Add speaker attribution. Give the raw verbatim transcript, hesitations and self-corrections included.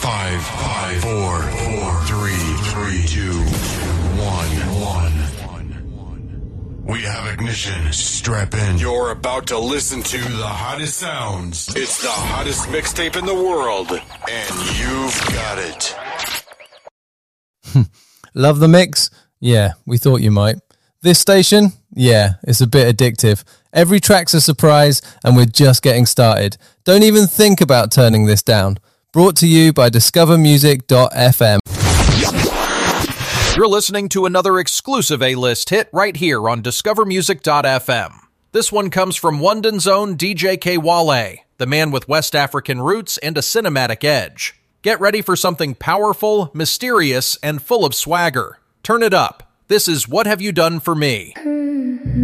Speaker 1: Five, five, four, four, three, three, two, one, one. We have ignition. Strap in. You're about to listen to the hottest sounds. It's the hottest mixtape in the world, and you've got it.
Speaker 2: Love the mix? Yeah, we thought you might. This station? Yeah, it's a bit addictive. Every track's a surprise, and we're just getting started. Don't even think about turning this down. Brought to you by discover music dot f m.
Speaker 3: You're listening to another exclusive A-list hit right here on discover music dot f m. This one comes from London's own D J K Wale, the man with West African roots and a cinematic edge. Get ready for something powerful, mysterious, and full of swagger. Turn it up. This is What Have You Done For Me?